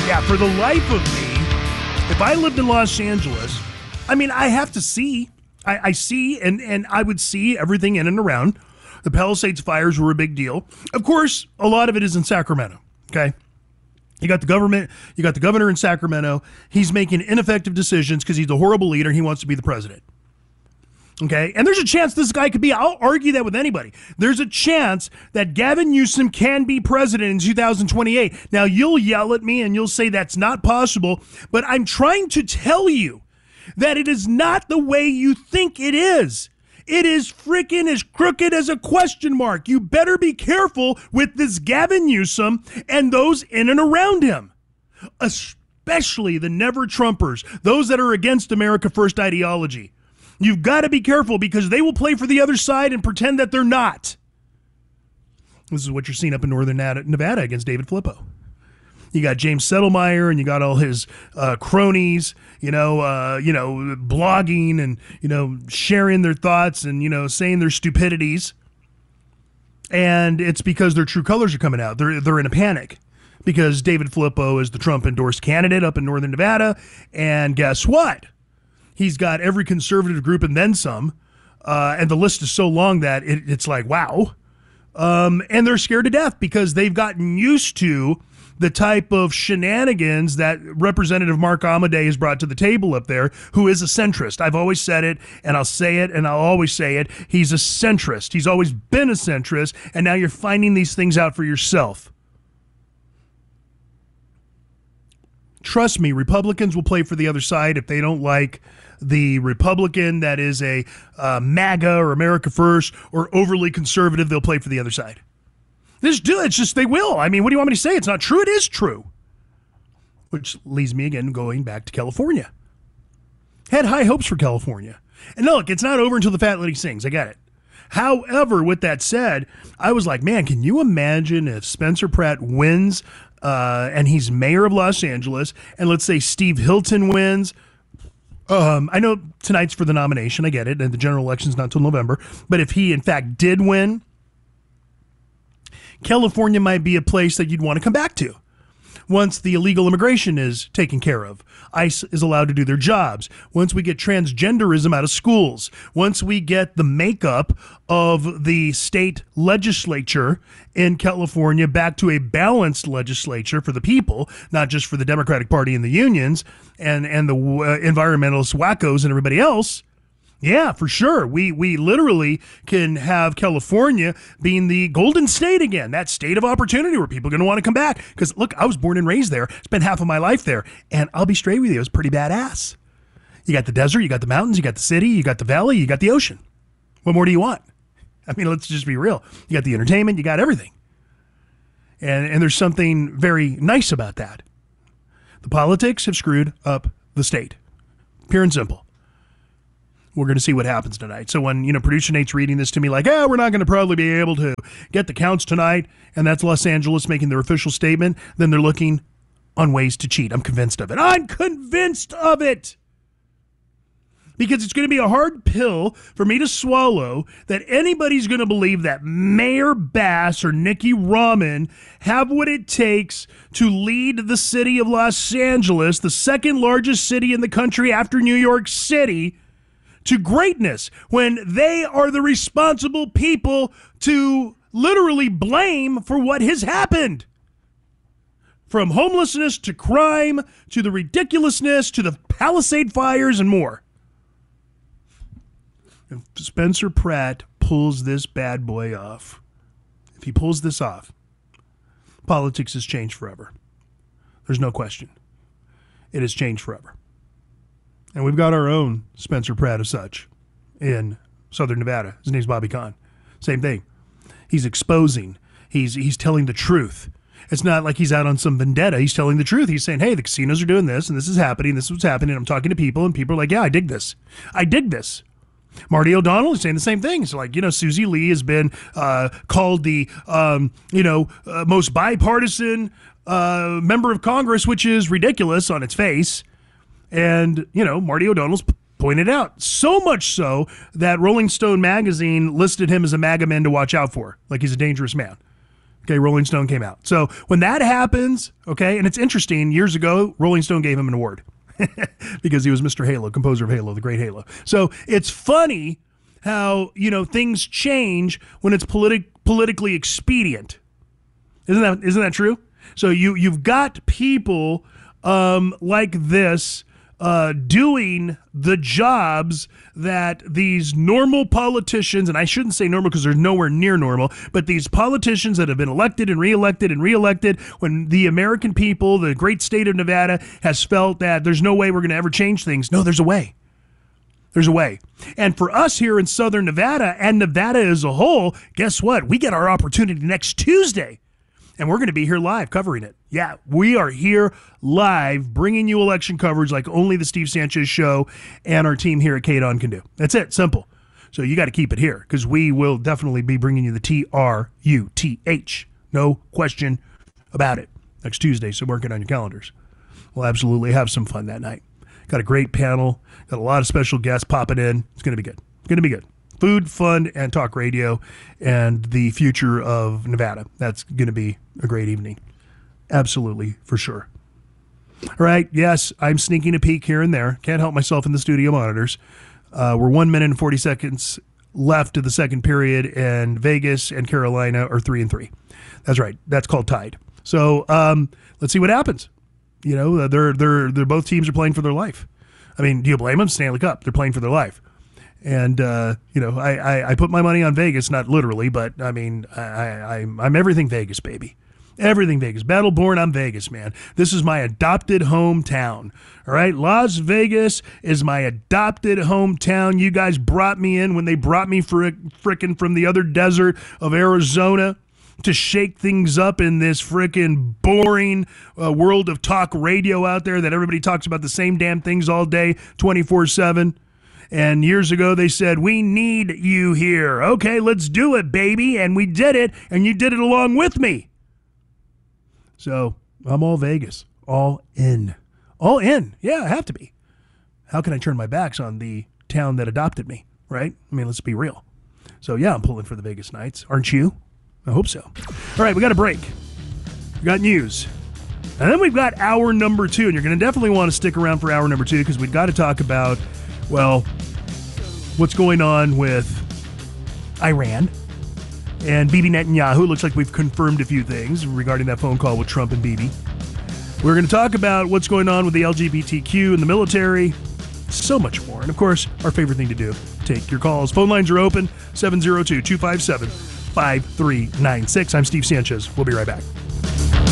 Yeah, for the life of me, if I lived in Los Angeles, I mean, I have to see. I see, and I would see everything in and around. The Palisades fires were a big deal. Of course, a lot of it is in Sacramento, okay? You got the governor in Sacramento. He's making ineffective decisions because he's a horrible leader. He wants to be the president. Okay, and there's a chance this guy could be, I'll argue that with anybody. There's a chance that Gavin Newsom can be president in 2028. Now, you'll yell at me and you'll say that's not possible, but I'm trying to tell you that it is not the way you think it is. It is freaking as crooked as a question mark. You better be careful with this Gavin Newsom and those in and around him, especially the never-Trumpers, those that are against America First ideology. You've got to be careful because they will play for the other side and pretend that they're not. This is what you're seeing up in northern Nevada against David Filippo. You got James Settlemeyer and you got all his cronies, blogging and, sharing their thoughts and, saying their stupidities. And it's because their true colors are coming out. They're in a panic because David Filippo is the Trump-endorsed candidate up in northern Nevada. And guess what? He's got every conservative group and then some, and the list is so long that it's like, wow. And they're scared to death because they've gotten used to the type of shenanigans that Representative Mark Amadei has brought to the table up there, who is a centrist. I've always said it, and I'll say it, and I'll always say it. He's a centrist. He's always been a centrist, and now you're finding these things out for yourself. Trust me, Republicans will play for the other side if they don't like the Republican that is a MAGA or America First or overly conservative. They'll play for the other side. It's just they will. I mean, what do you want me to say? It's not true. It is true. Which leads me again going back to California. Had high hopes for California. And look, it's not over until the fat lady sings. I get it. However, with that said, I was like, man, can you imagine if Spencer Pratt wins and he's mayor of Los Angeles, and let's say Steve Hilton wins? I know tonight's for the nomination. I get it. And the general election's not until November. But if he, in fact, did win, California might be a place that you'd want to come back to once the illegal immigration is taken care of. ICE is allowed to do their jobs. Once we get transgenderism out of schools. Once we get the makeup of the state legislature in California back to a balanced legislature for the people, not just for the Democratic Party and the unions and the environmentalist wackos and everybody else. Yeah, for sure. We literally can have California being the golden state again, that state of opportunity where people are going to want to come back. Because, look, I was born and raised there, spent half of my life there, and I'll be straight with you, it was pretty badass. You got the desert, you got the mountains, you got the city, you got the valley, you got the ocean. What more do you want? I mean, let's just be real. You got the entertainment, you got everything. And there's something very nice about that. The politics have screwed up the state. Pure and simple. We're going to see what happens tonight. So when, producer Nate's reading this to me like, we're not going to probably be able to get the counts tonight, and that's Los Angeles making their official statement, then they're looking on ways to cheat. I'm convinced of it. I'm convinced of it. Because it's going to be a hard pill for me to swallow that anybody's going to believe that Mayor Bass or Nikki Rahman have what it takes to lead the city of Los Angeles, the second largest city in the country after New York City, to greatness when they are the responsible people to literally blame for what has happened. From homelessness to crime to the ridiculousness to the Palisade fires and more. If Spencer Pratt pulls this bad boy off, if he pulls this off, politics has changed forever. There's no question. It has changed forever. And we've got our own Spencer Pratt as such in Southern Nevada. His name's Bobby Kahn. Same thing. He's exposing. He's telling the truth. It's not like he's out on some vendetta. He's telling the truth. He's saying, hey, the casinos are doing this, and this is happening. This is what's happening. I'm talking to people, and people are like, yeah, I dig this. I dig this. Marty O'Donnell is saying the same thing. It's like, Susie Lee has been called the, most bipartisan member of Congress, which is ridiculous on its face. And, Marty O'Donnell's pointed out, so much so that Rolling Stone magazine listed him as a MAGA man to watch out for, like he's a dangerous man. Okay, Rolling Stone came out. So when that happens, okay, and it's interesting, years ago, Rolling Stone gave him an award because he was Mr. Halo, composer of Halo, the great Halo. So it's funny how, things change when it's politically expedient. Isn't that true? So you've got people like this doing the jobs that these normal politicians, and I shouldn't say normal because they're nowhere near normal, but these politicians that have been elected and reelected, when the American people, the great state of Nevada, has felt that there's no way we're going to ever change things. No, there's a way. There's a way. And for us here in Southern Nevada and Nevada as a whole, guess what? We get our opportunity next Tuesday. And we're going to be here live covering it. Yeah, we are here live bringing you election coverage like only the Steve Sanchez Show and our team here at KDON can do. That's it. Simple. So you got to keep it here because we will definitely be bringing you the TRUTH. No question about it. Next Tuesday, so mark it on your calendars. We'll absolutely have some fun that night. Got a great panel. Got a lot of special guests popping in. It's going to be good. It's going to be good. Food, fun, and talk radio, and the future of Nevada. That's going to be a great evening. Absolutely, for sure. All right, yes, I'm sneaking a peek here and there. Can't help myself in the studio monitors. We're 1 minute and 40 seconds left of the second period, and Vegas and Carolina are 3-3. That's right. That's called tied. So let's see what happens. They're both teams are playing for their life. I mean, do you blame them? Stanley Cup. They're playing for their life. And, I put my money on Vegas, not literally, but I mean, I'm everything Vegas, baby. Everything Vegas. Battleborn, I'm Vegas, man. This is my adopted hometown. All right. Las Vegas is my adopted hometown. You guys brought me in when they brought me frickin' from the other desert of Arizona to shake things up in this frickin' boring world of talk radio out there that everybody talks about the same damn things all day, 24/7. And years ago, they said, we need you here. Okay, let's do it, baby. And we did it, and you did it along with me. So I'm all Vegas, all in. All in. Yeah, I have to be. How can I turn my backs on the town that adopted me, right? I mean, let's be real. So, yeah, I'm pulling for the Vegas Knights. Aren't you? I hope so. All right, we got a break. We got news. And then we've got hour number 2, and you're going to definitely want to stick around for hour number 2 because we've got to talk about, well, what's going on with Iran and Bibi Netanyahu. Looks like we've confirmed a few things regarding that phone call with Trump and Bibi. We're going to talk about what's going on with the LGBTQ and the military, so much more. And, of course, our favorite thing to do, take your calls. Phone lines are open, 702-257-5396. I'm Steve Sanchez. We'll be right back.